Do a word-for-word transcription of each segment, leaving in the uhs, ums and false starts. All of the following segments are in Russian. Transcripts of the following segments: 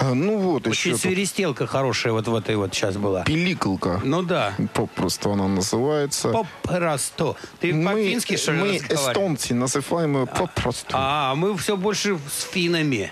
А, ну вот Очень еще свиристелка тут... хорошая вот в этой вот сейчас была. Пиликалка. Ну да. Попросту она называется. Попросту. Ты мы, по-фински, что ли, Мы, разговариваешь? эстонцы, называем ее попросту. А, а мы все больше с финнами.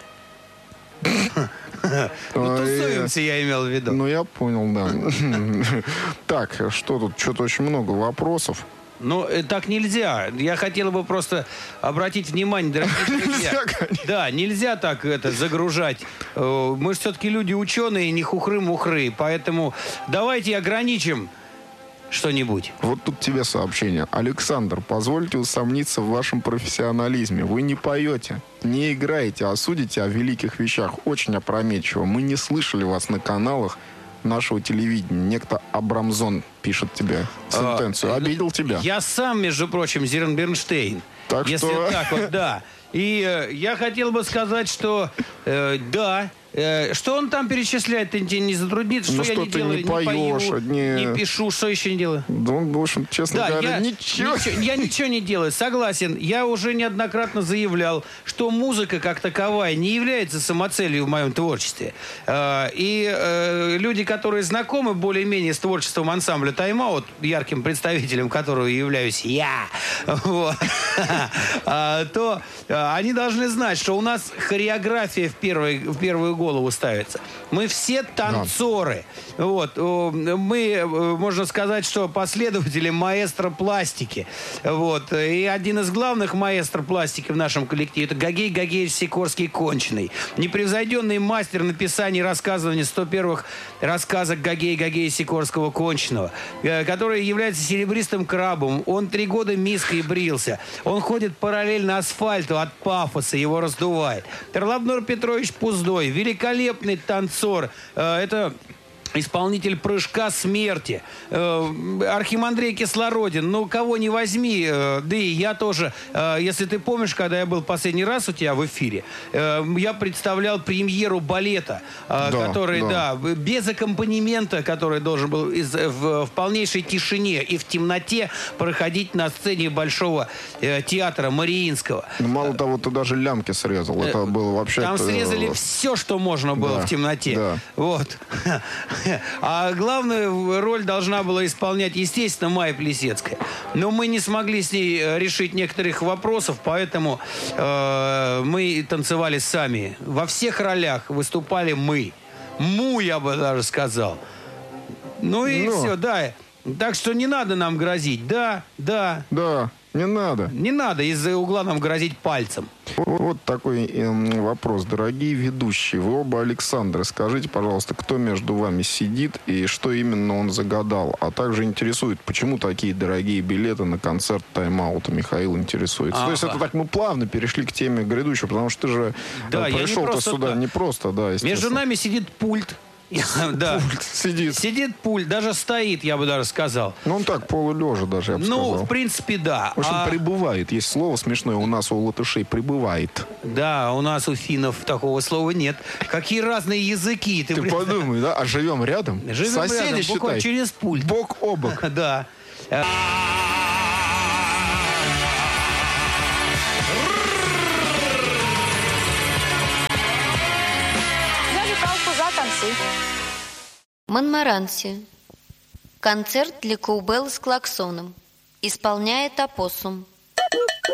Ну, тусуемся, я имел в виду. Ну, я понял, да. Так, что тут? Что-то очень много вопросов. Ну, так нельзя. Я хотел бы просто обратить внимание, дорогие друзья. Да, нельзя так это загружать. Мы же все-таки люди ученые, не хухры-мухры. Поэтому давайте ограничим что-нибудь. Вот тут тебе сообщение. Александр, позвольте усомниться в вашем профессионализме. Вы не поете, не играете, а судите о великих вещах. Очень опрометчиво. Мы не слышали вас на каналах нашего телевидения. Некто Абрамзон пишет тебе сентенцию. Обидел тебя? Я сам, между прочим, Зернбернштейн. Так Если что... так вот, да. И э, я хотел бы сказать, что э, да, э, что он там перечисляет, ты тебе не затруднит, что ну, я что не ты делаю, не не поешь, пою, не... не пишу, что еще не делаю? Да, в общем, честно да, говоря, я ничего. ничего. Я ничего не делаю, согласен. Я уже неоднократно заявлял, что музыка как таковая не является самоцелью в моем творчестве. Э, и э, люди, которые знакомы более-менее с творчеством ансамбля «Тайм-аут», ярким представителем которого являюсь я, вот, то они должны знать, что у нас хореография в, первой, в первую голову ставится. Мы все танцоры. Да. Вот. Мы, можно сказать, что последователи маэстро пластики. Вот. И один из главных маэстро пластики в нашем коллективе — это Гагей Гагеевич Сикорский Конченый. Непревзойденный мастер написания и рассказывания сто первых рассказок Гагея Гагея Сикорского Конченого, который является серебристым крабом. Он три года миской брился. Он ходит параллельно асфальту от пафоса, его раздувает. Терлабнур Петрович Пуздой, великолепный танцор. Это исполнитель прыжка смерти. Архимандрей Кислородин. Ну, кого не возьми. Да и я тоже. Если ты помнишь, когда я был последний раз у тебя в эфире, я представлял премьеру балета, да, который, да. да, без аккомпанемента, который должен был из, в, в полнейшей тишине и в темноте проходить на сцене Большого театра Мариинского. Мало того, ты даже лямки срезал. Это было вообще... Там срезали все, что можно было, да, в темноте. Да. Вот. А главную роль должна была исполнять, естественно, Майя Плисецкая. Но мы не смогли с ней решить некоторых вопросов, поэтому э, мы танцевали сами. Во всех ролях выступали мы. Му, я бы даже сказал. Ну и Но. все, да. Так что не надо нам грозить. Да, да. Да, не надо. Не надо из-за угла нам грозить пальцем. Вот такой э, вопрос. Дорогие ведущие, вы оба Александры. Скажите, пожалуйста, кто между вами сидит и что именно он загадал? А также интересует, почему такие дорогие билеты на концерт «Тайм-аута». Михаил интересуется. Ага. То есть это так мы плавно перешли к теме грядущей, потому что ты же да, пришел-то сюда так. не просто. Да, между нами сидит пульт. Да. Пульт сидит. Сидит пульт, даже стоит, я бы даже сказал. Ну, он так, полулежа даже, я бы ну, сказал. Ну, в принципе, да. В общем, а... прибывает. Есть слово смешное у нас, у латышей, прибывает. Да, у нас, у финнов, такого слова нет. Какие разные языки. Ты, ты подумай, да? А живем рядом? Живем Соседи, рядом, считай. буквально через пульт. Бок о бок. Да. Монмаранси. Концерт для коубелла с клаксоном. Исполняет опоссум.